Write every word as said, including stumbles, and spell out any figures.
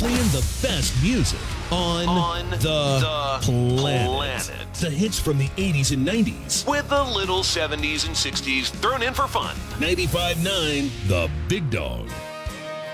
playing the best music on, on the, the planet. planet. The hits from the eighties and nineties. With a little seventies and sixties thrown in for fun. ninety-five point nine The Big Dog.